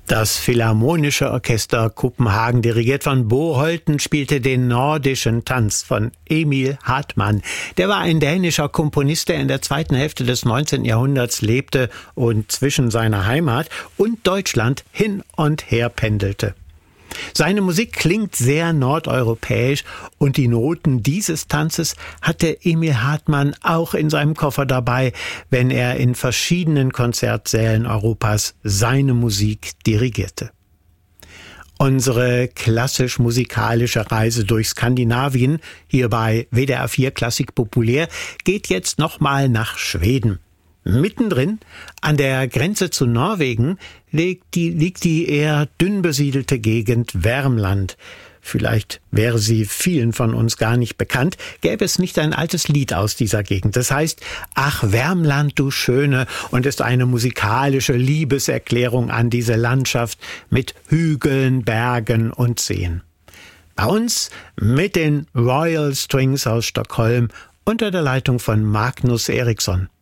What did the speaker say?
Das Philharmonische Orchester Kopenhagen, dirigiert von Bo Holten, spielte den Nordischen Tanz von Emil Hartmann. Der war ein dänischer Komponist, der in der zweiten Hälfte des 19. Jahrhunderts lebte und zwischen seiner Heimat und Deutschland hin und her pendelte. Seine Musik klingt sehr nordeuropäisch und die Noten dieses Tanzes hatte Emil Hartmann auch in seinem Koffer dabei, wenn er in verschiedenen Konzertsälen Europas seine Musik dirigierte. Unsere klassisch-musikalische Reise durch Skandinavien, hier bei WDR 4 Klassik populär, geht jetzt nochmal nach Schweden. Mittendrin, an der Grenze zu Norwegen, liegt die eher dünn besiedelte Gegend Värmland. Vielleicht wäre sie vielen von uns gar nicht bekannt, gäbe es nicht ein altes Lied aus dieser Gegend. Das heißt, ach Värmland, du Schöne, und ist eine musikalische Liebeserklärung an diese Landschaft mit Hügeln, Bergen und Seen. Bei uns mit den Royal Strings aus Stockholm unter der Leitung von Magnus Eriksson.